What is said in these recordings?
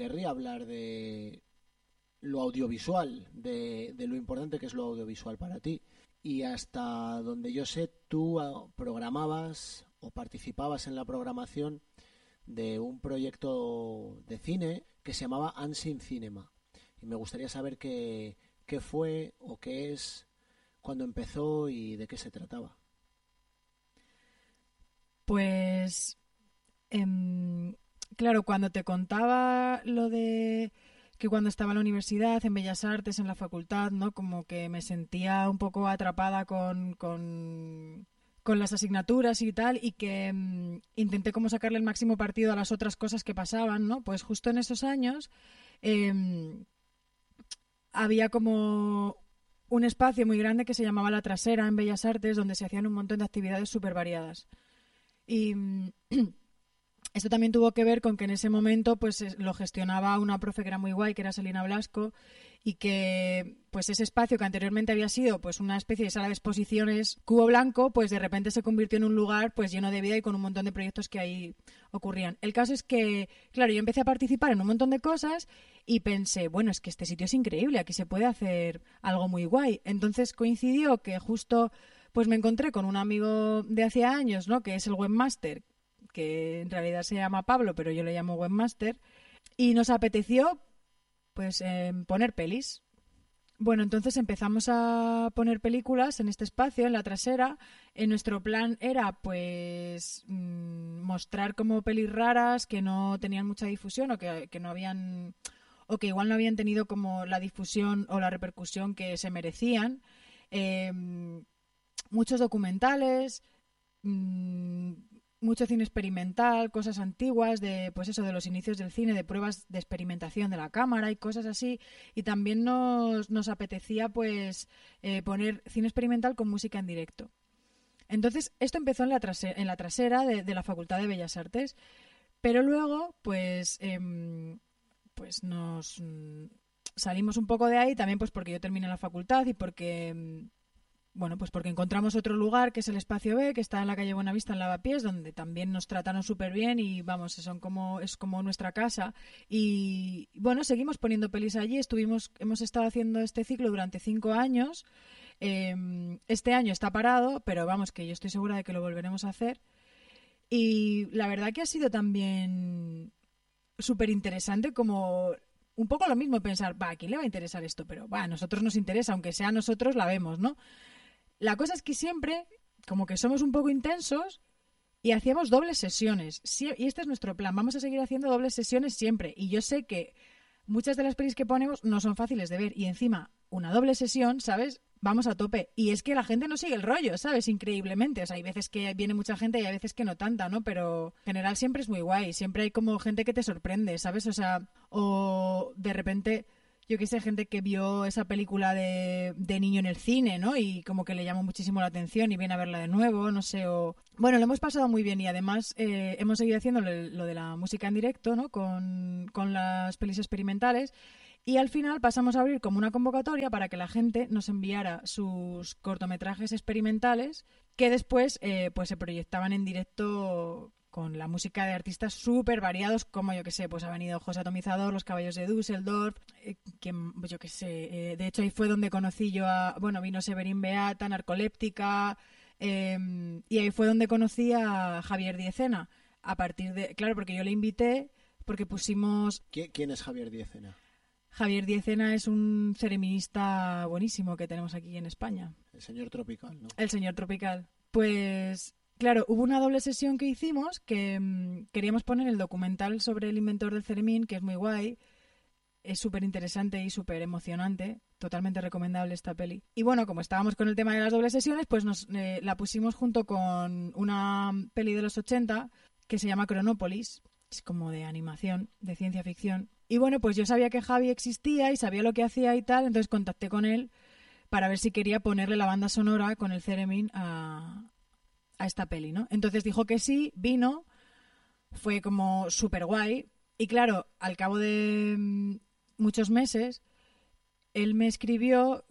querría hablar de lo audiovisual, de lo importante que es lo audiovisual para ti. Y hasta donde yo sé, tú programabas o participabas en la programación de un proyecto de cine que se llamaba Unseen Cinema. Y me gustaría saber qué fue o qué es, cuándo empezó y de qué se trataba. Pues, em, claro, cuando te contaba lo de que cuando estaba en la universidad, en Bellas Artes, en la facultad, ¿no? Como que me sentía un poco atrapada con las asignaturas y tal, y que intenté como sacarle el máximo partido a las otras cosas que pasaban, ¿no? Pues justo en esos años em, había como un espacio muy grande que se llamaba La Trasera en Bellas Artes, donde se hacían un montón de actividades súper variadas. Y esto también tuvo que ver con que en ese momento pues lo gestionaba una profe que era muy guay, que era Selina Blasco, y que pues ese espacio que anteriormente había sido pues una especie de sala de exposiciones Cubo Blanco, pues de repente se convirtió en un lugar pues lleno de vida y con un montón de proyectos que ahí ocurrían. El caso es que, claro, yo empecé a participar en un montón de cosas y pensé, bueno, es que este sitio es increíble, aquí se puede hacer algo muy guay. Entonces coincidió que justo pues me encontré con un amigo de hace años, ¿no? Que es el webmaster, que en realidad se llama Pablo, pero yo le llamo webmaster, y nos apeteció pues poner pelis. Bueno, entonces empezamos a poner películas en este espacio, en la trasera. Nuestro plan era pues mostrar como pelis raras que no tenían mucha difusión que no habían o que igual no habían tenido como la difusión o la repercusión que se merecían. Eh, Muchos documentales, mmm, mucho cine experimental, cosas antiguas de pues eso de los inicios del cine, de pruebas de experimentación de la cámara y cosas así. Y también nos apetecía pues poner cine experimental con música en directo. Entonces esto empezó en la trasera de la Facultad de Bellas Artes, pero luego pues pues nos salimos un poco de ahí también pues porque yo terminé la facultad y porque bueno, pues porque encontramos otro lugar que es el Espacio B, que está en la calle Buenavista, en Lavapiés, donde también nos trataron súper bien y vamos, es como nuestra casa. Y bueno, seguimos poniendo pelis allí, hemos estado haciendo este ciclo durante 5 años. Este año está parado, pero vamos, que yo estoy segura de que lo volveremos a hacer. Y la verdad que ha sido también súper interesante como un poco lo mismo pensar, va, ¿a quién le va a interesar esto? Pero va, a nosotros nos interesa, aunque sea a nosotros la vemos, ¿no? La cosa es que siempre, como que somos un poco intensos y hacíamos dobles sesiones. Y este es nuestro plan. Vamos a seguir haciendo dobles sesiones siempre. Y yo sé que muchas de las pelis que ponemos no son fáciles de ver. Y encima, una doble sesión, ¿sabes? Vamos a tope. Y es que la gente no sigue el rollo, ¿sabes? Increíblemente. O sea, hay veces que viene mucha gente y hay veces que no tanta, ¿no? Pero en general siempre es muy guay. Siempre hay como gente que te sorprende, ¿sabes? O sea, o de repente yo que sé, gente que vio esa película de niño en el cine, ¿no? Y como que le llamó muchísimo la atención y viene a verla de nuevo, no sé, o... Bueno, lo hemos pasado muy bien y además hemos seguido haciendo lo de la música en directo, ¿no? Con las pelis experimentales y al final pasamos a abrir como una convocatoria para que la gente nos enviara sus cortometrajes experimentales que después pues se proyectaban en directo con la música de artistas súper variados, como yo que sé, pues ha venido José Atomizador, Los Caballos de Düsseldorf, pues yo que sé, de hecho ahí fue donde conocí yo a, bueno, vino Severín Beata, Narcoléptica, y ahí fue donde conocí a Javier Diezena, a partir de, claro, porque yo le invité, porque pusimos... ¿Quién es Javier Diezena? Javier Diezena es un cereminista buenísimo que tenemos aquí en España. El señor tropical, ¿no? El señor tropical. Pues claro, hubo una doble sesión que hicimos que queríamos poner el documental sobre el inventor del Ceremín, que es muy guay, es súper interesante y súper emocionante, totalmente recomendable esta peli. Y bueno, como estábamos con el tema de las dobles sesiones, pues la pusimos junto con una peli de los 80 que se llama Cronópolis, es como de animación, de ciencia ficción. Y bueno, pues yo sabía que Javi existía y sabía lo que hacía y tal, entonces contacté con él para ver si quería ponerle la banda sonora con el Theremin a esta peli, ¿no? Entonces dijo que sí, vino, fue como súper guay. Y claro, al cabo de muchos meses, él me escribió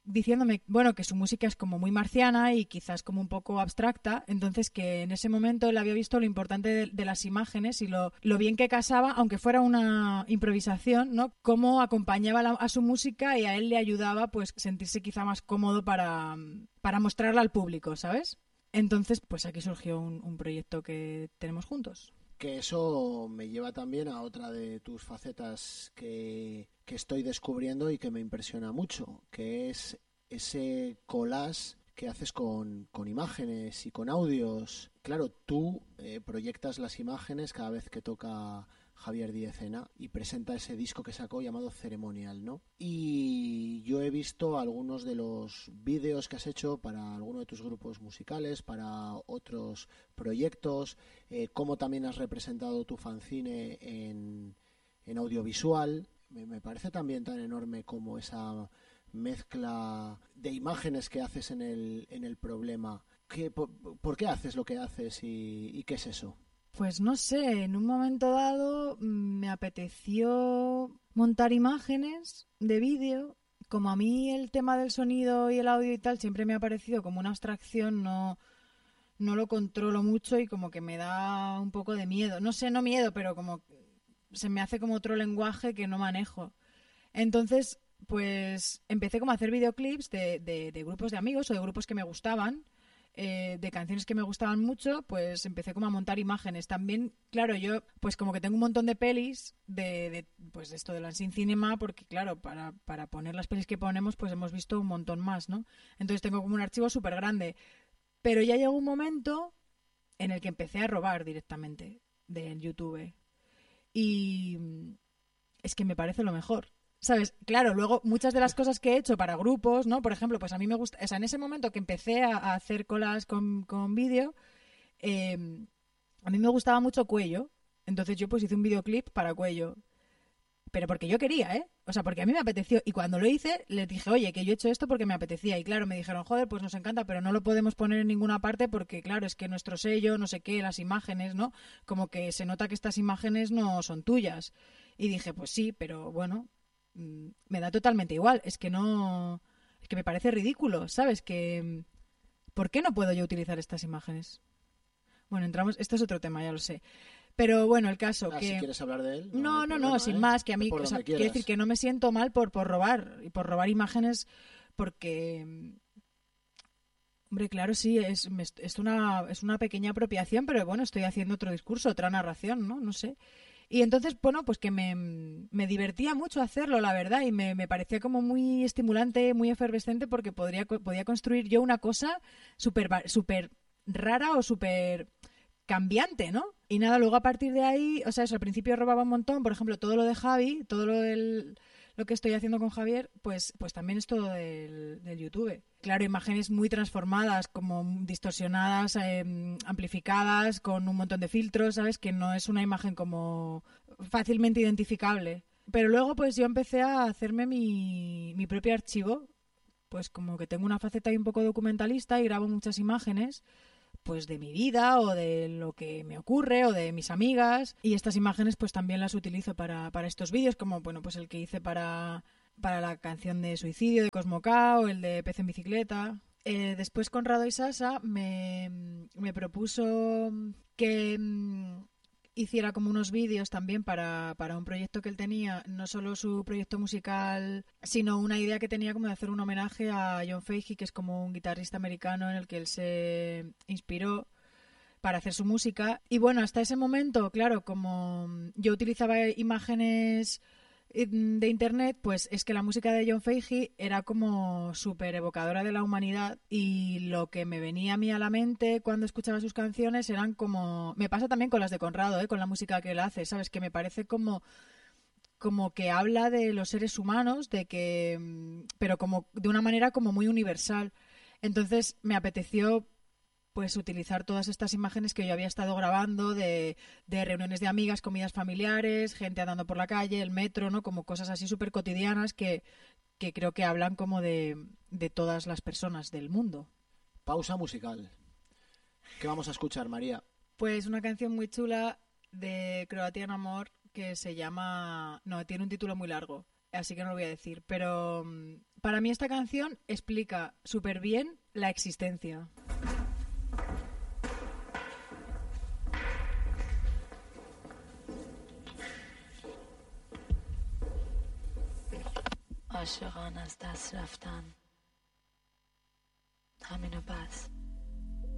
diciéndome, bueno, que su música es como muy marciana y quizás como un poco abstracta, entonces que en ese momento él había visto lo importante de las imágenes y lo bien que casaba, aunque fuera una improvisación, ¿no? Cómo acompañaba a su música y a él le ayudaba pues sentirse quizá más cómodo para mostrarla al público, ¿sabes? Entonces, pues aquí surgió un proyecto que tenemos juntos. Que eso me lleva también a otra de tus facetas que estoy descubriendo y que me impresiona mucho, que es ese collage que haces con imágenes y con audios. Claro, tú proyectas las imágenes cada vez que toca Javier Diezena y presenta ese disco que sacó llamado Ceremonial, ¿no? Y yo he visto algunos de los vídeos que has hecho para alguno de tus grupos musicales, para otros proyectos, cómo también has representado tu fanzine en audiovisual. Me parece también tan enorme como esa mezcla de imágenes que haces en el problema. ¿Por qué haces lo que haces y qué es eso? Pues no sé, en un momento dado me apeteció montar imágenes de vídeo. Como a mí el tema del sonido y el audio y tal siempre me ha parecido como una abstracción, no lo controlo mucho y como que me da un poco de miedo. No sé, no miedo, pero como se me hace como otro lenguaje que no manejo. Entonces, pues empecé como a hacer videoclips de grupos de amigos o de grupos que me gustaban, de canciones que me gustaban mucho, pues empecé como a montar imágenes. También, claro, yo pues como que tengo un montón de pelis pues esto de la Sin Cinema, porque claro, para poner las pelis que ponemos, pues hemos visto un montón más, ¿no? Entonces tengo como un archivo súper grande. Pero ya llegó un momento en el que empecé a robar directamente de YouTube. Y es que me parece lo mejor. ¿Sabes? Claro, luego muchas de las cosas que he hecho para grupos, ¿no? Por ejemplo, pues a mí me gusta, o sea, en ese momento que empecé a hacer colas con vídeo, eh, a mí me gustaba mucho Cuello. Entonces yo pues hice un videoclip para Cuello. Pero porque yo quería, ¿eh? O sea, porque a mí me apeteció. Y cuando lo hice, les dije, oye, que yo he hecho esto porque me apetecía. Y claro, me dijeron, joder, pues nos encanta, pero no lo podemos poner en ninguna parte porque, claro, es que nuestro sello, no sé qué, las imágenes, ¿no? Como que se nota que estas imágenes no son tuyas. Y dije, pues sí, pero bueno, me da totalmente igual. Es que no. Es que me parece ridículo, ¿sabes? Que. ¿Por qué no puedo yo utilizar estas imágenes? Bueno, entramos. Esto es otro tema, ya lo sé. Pero bueno, el caso Si que. quieres hablar de él, no hay No, problema, sin ¿eh? más, que a Ve mí, por o sea, donde quiero decir quieras. que no me siento mal por robar y por robar imágenes, porque, hombre, claro, sí, es una pequeña apropiación, pero bueno, estoy haciendo otro discurso, otra narración, ¿no? No sé. Y entonces, bueno, pues que me divertía mucho hacerlo, la verdad, y me parecía como muy estimulante, muy efervescente, porque podía construir yo una cosa súper rara o súper cambiante, ¿no? Y nada, luego a partir de ahí, o sea, eso, al principio robaba un montón, por ejemplo, todo lo de Javi, lo que estoy haciendo con Javier, pues también es todo del YouTube. Claro, imágenes muy transformadas, como distorsionadas, amplificadas, con un montón de filtros, ¿sabes? Que no es una imagen como fácilmente identificable. Pero luego, pues yo empecé a hacerme mi propio archivo, pues como que tengo una faceta ahí un poco documentalista y grabo muchas imágenes pues de mi vida o de lo que me ocurre o de mis amigas, y estas imágenes pues también las utilizo para estos vídeos, como bueno, pues el que hice para la canción de Suicidio de Cosmo K o el de Pez en bicicleta. Después Conrado y Sasa me propuso que hiciera como unos vídeos también para un proyecto que él tenía, no solo su proyecto musical, sino una idea que tenía como de hacer un homenaje a John Fahey, que es como un guitarrista americano en el que él se inspiró para hacer su música. Y bueno, hasta ese momento, claro, como yo utilizaba imágenes de internet, pues es que la música de John Fahey era como súper evocadora de la humanidad, y lo que me venía a mí a la mente cuando escuchaba sus canciones eran como... Me pasa también con las de Conrado, con la música que él hace, ¿sabes? Que me parece como que habla de los seres humanos, de que... pero como de una manera como muy universal. Entonces me apeteció pues utilizar todas estas imágenes que yo había estado grabando de reuniones de amigas, comidas familiares, gente andando por la calle, el metro, ¿no? Como cosas así súper cotidianas que creo que hablan como de todas las personas del mundo. Pausa musical. ¿Qué vamos a escuchar, María? Pues una canción muy chula de Croatian Amor que se llama... No, tiene un título muy largo, así que no lo voy a decir, para mí esta canción explica súper bien la existencia. عاشقان از دست رفتن همینو بس